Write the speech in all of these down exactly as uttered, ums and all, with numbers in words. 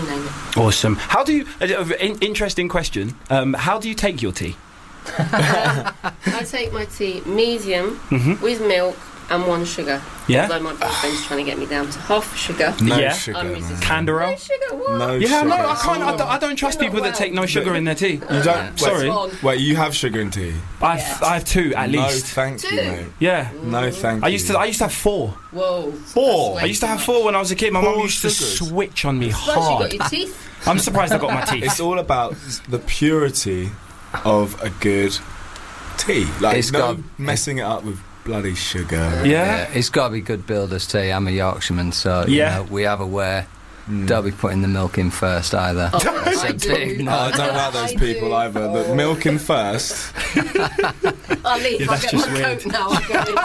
you name it. Awesome. How do you? Uh, in, interesting question. Um, how do you take your tea? uh, I take my tea medium mm-hmm. with milk and one sugar. Yeah. Although my boyfriend's trying to get me down to half sugar. No yeah. sugar. Canderel. No sugar. What? No yeah, sugar. no, I can't. I don't, I don't trust You're people not that well. take no sugar in their tea. You don't. Yeah. Sorry. What's Wait, you have sugar in tea? I've Yeah. I have two at No, least. thank you, Two? mate. Yeah. No, thank I you. used to. I used to have four. Whoa. Four? I used to have four when I was a kid. My mum Four used sugars? to switch on me Plus you hard. got your teeth. I'm surprised I got my teeth. It's all about the purity of a good tea. Like, It's no got- messing it up with bloody sugar. Yeah. Yeah, it's got to be good builder's tea. I'm a Yorkshireman, so you Yeah. know, we have a way. Mm. Don't be putting the milk in first either. Oh, So I tea, do. no. Oh, I don't like those I people do. either. The Oh. milk in first. I'll leave. Yeah, I'll that's get just my weird. coat now.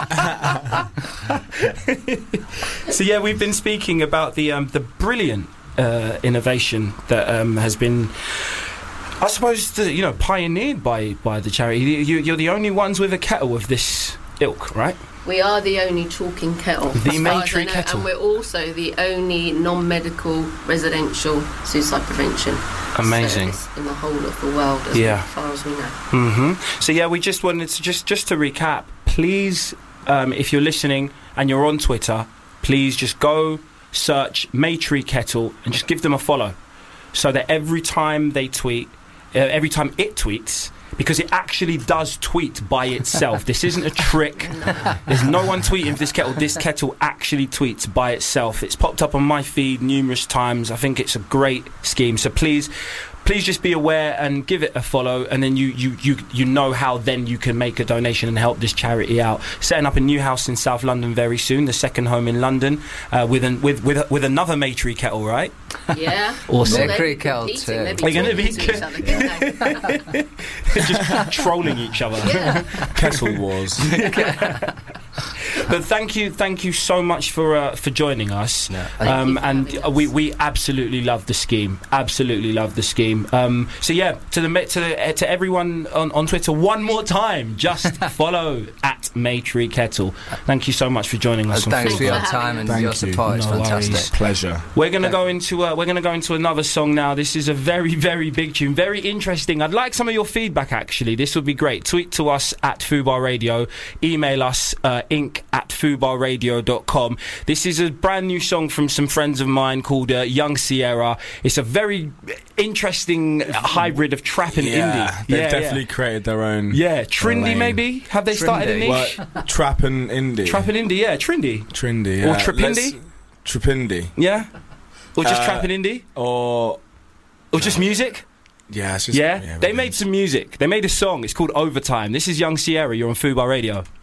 I'll go in. So yeah, we've been speaking about the um, the brilliant uh, innovation that um, has been, I suppose, the, you know, pioneered by by the charity. You, you're the only ones with a kettle of this ilk, right? We are the only talking kettle. The as far as Maytree I know, kettle. And we're also the only non-medical residential suicide prevention Amazing. service in the whole of the world, as Yeah. far as we know. Mm-hmm. So yeah, we just wanted to just just to recap. Please, um, if you're listening and you're on Twitter, please just go search Maytree Kettle and just give them a follow, so that every time they tweet, uh, every time it tweets. Because it actually does tweet by itself. This isn't a trick. There's no one tweeting for this kettle. This kettle actually tweets by itself. It's popped up on my feed numerous times. I think it's a great scheme. So please, please just be aware and give it a follow, and then you you you you know how then you can make a donation and help this charity out. Setting up a new house in South London very soon, the second home in London, uh, with an with with with another Maytree kettle, right? Yeah. Awesome. Well, they'd Maytree be kettle competing, too. they'd Are you gonna talking be to each other, couldn't they? Just trolling each other. Yeah. Kettle wars. But thank you, thank you so much for uh, for joining us. No, thank um, you for and having us. we we absolutely love the scheme. Absolutely love the scheme. Um, so yeah, to the to the, to everyone on, on Twitter, one more time, just follow at Maytree Kettle. Thank you so much for joining us. Uh, on Thanks for Food your Thanks for time having and us. your Thank you. support. It's No fantastic. worries. Pleasure. We're gonna go into uh, we're gonna go into another song now. This is a very very big tune, very interesting. I'd like some of your feedback. Actually, this would be great. Tweet to us at Fubar Radio, email us uh, inc at fubar radio dot com. This is a brand new song from some friends of mine called uh, Young Sierra. It's a very interesting hybrid of trap and Yeah, indie. they've yeah, definitely created their own. yeah. yeah. Trendy lane. maybe. Have they started a Trendy. niche? Well, trap and indie. Trap and indie. Yeah, trendy. Trendy. Or Yeah. trapindi? Let's- Trapindi. Yeah. Or just Uh, trap and indie. Or Or just music. yeah, it's just, Yeah, yeah they we're made some music. They made a song. It's called Overtime. This is Young Sierra. You're on Fubar Radio.